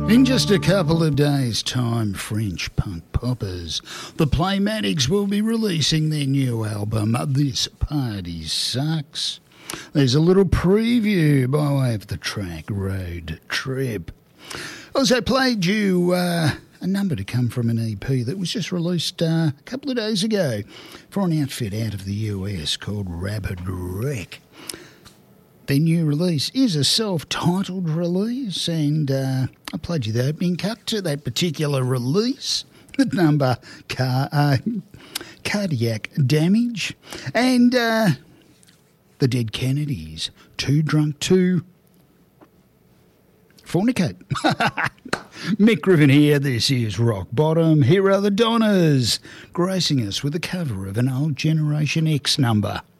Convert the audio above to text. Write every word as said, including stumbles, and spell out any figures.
In just a couple of days' time, French punk poppers, the Playmatics, will be releasing their new album, This Party Sucks. There's a little preview by way of the track Road Trip. Also played you uh, a number to come from an E P that was just released uh, a couple of days ago for an outfit out of the U S called Rapid Wreck. Their new release is a self-titled release, and uh, I played you the opening cut to that particular release, the number car, uh, Cardiac Damage, and uh, the Dead Kennedys, Too Drunk to Fornicate. Mick Griffin here, this is Rock Bottom. Here are the Donners, gracing us with a cover of an old Generation X number.